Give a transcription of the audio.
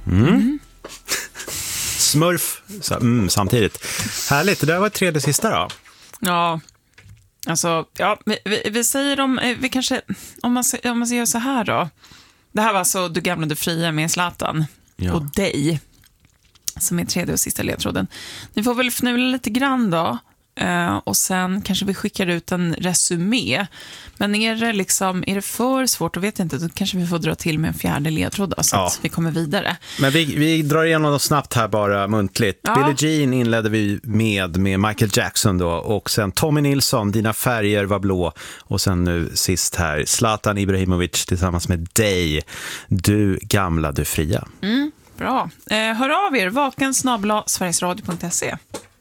Smurf samtidigt. Härligt, det där var tredje sista då. Ja, alltså, ja, vi säger vi kanske, om man säger så här då. Det här var alltså Du gamla, du fria med Zlatan och dig, som är tredje och sista ledtråden. Ni får väl fnula lite grann då. Och sen kanske vi skickar ut en resumé. Men är det för svårt, då vet jag inte, då kanske vi får dra till med en fjärde ledtråd då, så att vi kommer vidare. Men vi drar igenom något snabbt här bara muntligt. Billie Jean inledde vi med Michael Jackson då, och sen Tommy Nilsson, Dina färger var blå, och sen nu sist här Zlatan Ibrahimovic tillsammans med dig, Du gamla, du fria. Bra. Hör av er, vaken@sverigesradio.se.